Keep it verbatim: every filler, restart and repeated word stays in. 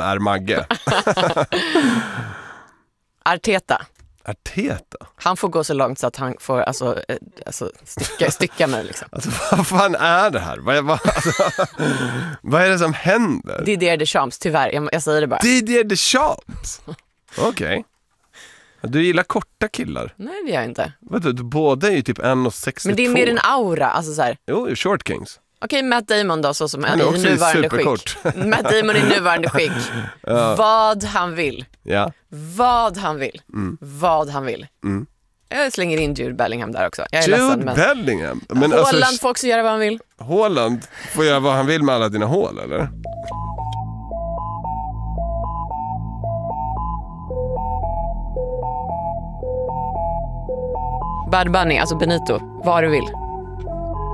är Magge? Arteta. Arteta? Han får gå så långt så att han får alltså, eh, alltså stycka, stycka mig liksom. Alltså vad fan är det här? Vad, vad, alltså, vad är det som händer? Didier Deschamps, tyvärr. Jag, jag säger det bara. Didier Deschamps? Okej. Okay. Du gillar korta killar? Nej, det gör jag inte. Vet du, båda är ju typ en sextiotvå. Men det är mer en aura, alltså så här. Jo, short kings. Okej, Matt Damon då, så som Han är i också nuvarande superkort. skick. Matt Damon i nuvarande skick. Ja. Vad han vill. Ja. Vad han vill. Mm. Vad han vill. Mm. Jag slänger in Jude Bellingham där också. Jag är Jude ledsen, men... Bellingham? Men Haaland alltså, får också göra vad han vill. Haaland får göra vad han vill med alla dina hål, eller? Bad Bunny, alltså Benito, vad du vill.